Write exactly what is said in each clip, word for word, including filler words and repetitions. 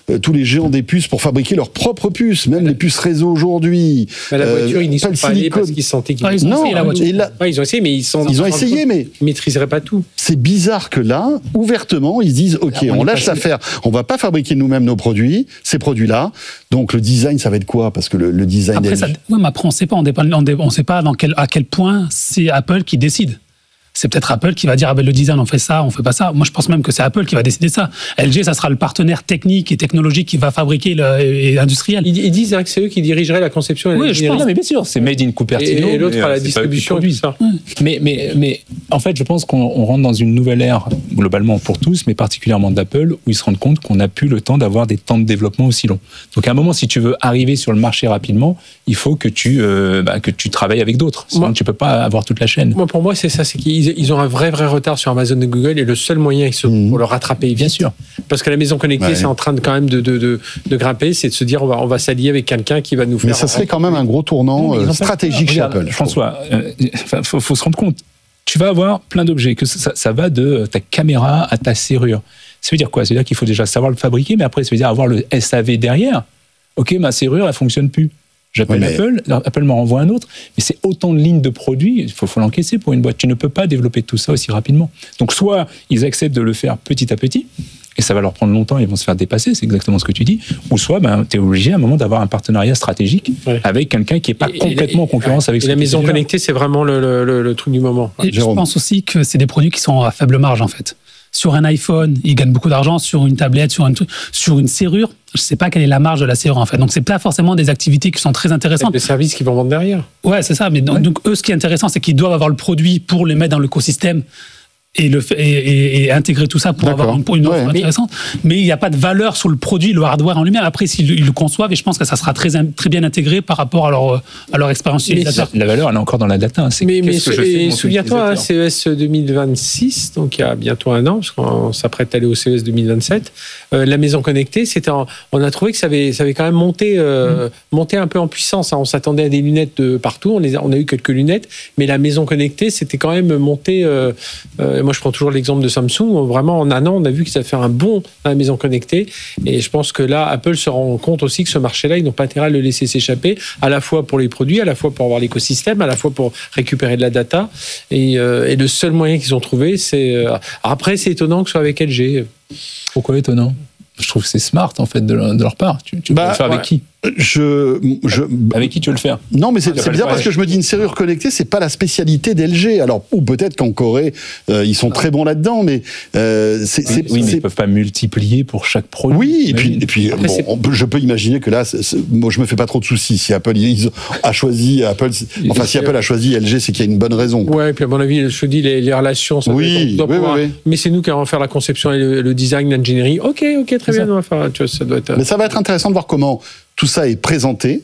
euh, tous les géants des puces pour fabriquer leurs propres puces, même les puces réseau aujourd'hui. Mais la voiture, euh, ils n'y sont pas allés parce qu'ils sentaient qu'ils... Ah, ils ont non, essayé la voiture. La... Ouais, ils ont essayé, mais ils sont... Ils ont essayé, mais... Ils maîtriseraient pas tout. C'est bizarre que là, ouvertement, ils se disent, OK, on, on lâche l'affaire, on va pas fabriquer nous-mêmes nos produits, ces produits-là, donc le design, ça va être quoi? Parce que le, le design... Après, ça... ouais, mais après, on sait pas, on ne sait pas dans quel, à quel point c'est Apple qui décide. C'est peut-être Apple qui va dire ah ben le design on fait ça, on fait pas ça. Moi je pense même que c'est Apple qui va décider ça. L G ça sera le partenaire technique et technologique qui va fabriquer le, et, et industriel. Ils, ils disent hein, que c'est eux qui dirigeraient la conception. Et oui, je pense. Non, mais bien sûr, c'est made in Cupertino. Et, et l'autre à la distribution et tout ça. Ouais. Mais mais mais en fait je pense qu'on on rentre dans une nouvelle ère globalement pour tous, mais particulièrement d'Apple où ils se rendent compte qu'on n'a plus le temps d'avoir des temps de développement aussi longs. Donc à un moment si tu veux arriver sur le marché rapidement, il faut que tu euh, bah, que tu travailles avec d'autres. Sinon moi, tu peux pas avoir toute la chaîne. Moi pour moi c'est ça, c'est qu'ils ils ont un vrai vrai retard sur Amazon et Google et le seul moyen mmh. pour le rattraper vite, bien sûr, parce que la maison connectée ouais. c'est en train de quand même de, de, de, de grimper, c'est de se dire on va, on va s'allier avec quelqu'un qui va nous faire... Mais ça serait quand même un gros tournant non, stratégique chez Apple. François, il euh, faut, faut se rendre compte, tu vas avoir plein d'objets, que ça, ça va de ta caméra à ta serrure. Ça veut dire quoi? Ça veut dire qu'il faut déjà savoir le fabriquer, mais après ça veut dire avoir le S A V derrière. Ok, ma serrure elle fonctionne plus. J'appelle oui, mais... Apple, Apple m'en renvoie un autre, mais c'est autant de lignes de produits, il faut, faut l'encaisser pour une boîte. Tu ne peux pas développer tout ça aussi rapidement. Donc soit ils acceptent de le faire petit à petit, et ça va leur prendre longtemps, ils vont se faire dépasser, c'est exactement ce que tu dis, ou soit ben, tu es obligé à un moment d'avoir un partenariat stratégique ouais. avec quelqu'un qui n'est pas et, complètement et, en concurrence et, avec et la maison connectée, c'est vraiment le, le, le, le truc du moment. Et je pense aussi que c'est des produits qui sont à faible marge en fait. Sur un iPhone, ils gagnent beaucoup d'argent. Sur une tablette, sur une, sur une serrure, je ne sais pas quelle est la marge de la serrure en fait. Donc c'est pas forcément des activités qui sont très intéressantes. Les services qu'ils vont vendre derrière. Ouais, c'est ça. Mais donc, ouais. donc eux, ce qui est intéressant, c'est qu'ils doivent avoir le produit pour le mettre dans l'écosystème. Et, le, et, et, et intégrer tout ça pour D'accord. avoir une, pour une offre ouais, intéressante. Mais il n'y a pas de valeur sur le produit, le hardware en lui-même. Après, s'ils ils le conçoivent, et je pense que ça sera très, très bien intégré par rapport à leur, à leur expérience utilisateur. La valeur, elle est encore dans la data. Hein. C'est mais mais sou- souviens-toi, hein, C E S deux mille vingt-six, donc il y a bientôt un an, parce qu'on s'apprête à aller au C E S deux mille vingt-sept, euh, la maison connectée, c'était en, on a trouvé que ça avait, ça avait quand même monté, euh, mmh. monté un peu en puissance. Hein. On s'attendait à des lunettes de partout, on, les a, on a eu quelques lunettes, mais la maison connectée, c'était quand même monté. Euh, euh, moi, je prends toujours l'exemple de Samsung, vraiment en un an on a vu que ça fait un bond dans la maison connectée et je pense que là Apple se rend compte aussi que ce marché-là ils n'ont pas intérêt à le laisser s'échapper, à la fois pour les produits, à la fois pour avoir l'écosystème, à la fois pour récupérer de la data et, euh, et le seul moyen qu'ils ont trouvé c'est... Euh, après c'est étonnant que ce soit avec L G. Pourquoi étonnant? Je trouve que c'est smart en fait de leur, de leur part. Tu, tu bah, veux le faire ouais. avec qui? Je, je, avec qui tu veux le faire? Non, mais c'est, c'est bizarre parce que je me dis une serrure connectée, c'est pas la spécialité d'L G. Alors, ou peut-être qu'en Corée, euh, ils sont très bons là-dedans, mais euh, c'est, oui, c'est, oui, mais c'est... ils peuvent pas multiplier pour chaque produit. Oui, et puis, et puis Après, bon, on peut, je peux imaginer que là, c'est, c'est, moi, je me fais pas trop de soucis. Si Apple ils, a choisi Apple, enfin, si Apple a choisi L G, c'est qu'il y a une bonne raison. Ouais, et puis à mon avis, je te dis les, les relations, ça oui, doit oui, pouvoir, oui, oui. Mais c'est nous qui allons faire la conception et le, le design, l'ingénierie. Ok, ok, très bien. Enfin, tu vois, ça doit être. Mais ça va être intéressant de voir comment tout ça est présenté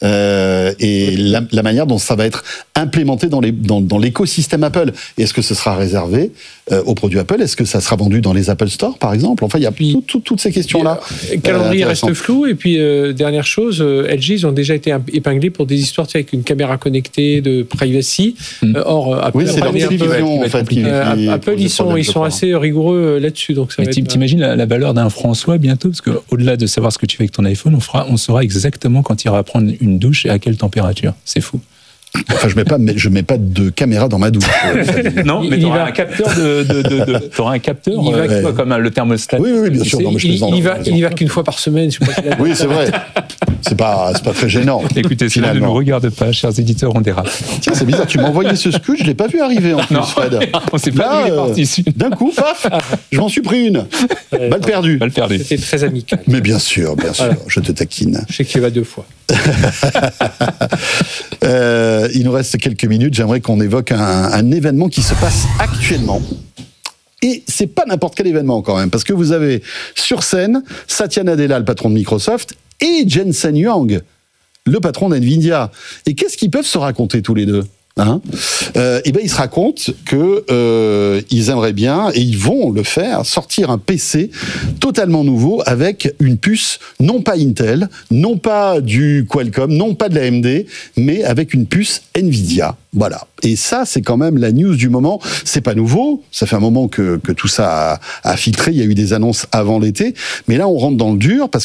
euh, et la, la manière dont ça va être implémenté dans, les, dans, dans l'écosystème Apple. Est-ce que ce sera réservé euh, aux produits Apple? Est-ce que ça sera vendu dans les Apple Store, par exemple? Enfin, il y a puis, tout, tout, toutes ces questions-là. Le calendrier euh, reste flou. Et puis, euh, dernière chose, euh, L G, ils ont déjà été épinglés pour des histoires tu sais, avec une caméra connectée de privacy. Mm. Euh, or, euh, Apple, oui, c'est leur télévision, en fait. Qui, euh, qui Apple, ils sont, ils sont assez rigoureux là-dessus. Donc ça Mais va être... t'imagines la, la valeur d'un François bientôt? Parce qu'au-delà de savoir ce que tu fais avec ton iPhone, on, fera, on saura exactement quand il ira prendre une douche et à quelle température. C'est fou. Enfin, je mets pas, je mets pas de caméra dans ma douche. Non, mais tu auras un capteur de, de, de, de t'auras un capteur, il va, euh, comme le thermostat. Oui, oui, bien sûr. Non, mais je il, il, va, il y va qu'une fois par semaine. Je sais pas oui, c'est vrai. C'est pas, c'est pas très gênant. Écoutez, cela ne nous regarde pas, chers éditeurs, on dérape. Tiens, c'est bizarre. Tu m'as envoyé ce scud, je l'ai pas vu arriver en plus, non, Fred. On s'est pas vu les parties issues. D'un coup, paf, je m'en suis pris une. Balle perdue. Balle perdue. C'était très amical. Mais bien sûr, bien sûr, voilà. Je te taquine. Je sais qu'il va deux fois. euh, il nous reste quelques minutes. J'aimerais qu'on évoque un, un événement qui se passe actuellement. Et c'est pas n'importe quel événement quand même, parce que vous avez sur scène Satya Nadella, le patron de Microsoft, et Jensen Huang, le patron d'NVIDIA. Et qu'est-ce qu'ils peuvent se raconter tous les deux? Hein euh, et ben ils se racontent que euh, ils aimeraient bien et ils vont le faire, sortir un P C totalement nouveau avec une puce non pas Intel, non pas du Qualcomm, non pas de l'A M D, mais avec une puce NVIDIA. Voilà. Et ça, c'est quand même la news du moment. C'est pas nouveau. Ça fait un moment que, que tout ça a, a filtré. Il y a eu des annonces avant l'été. Mais là, on rentre dans le dur parce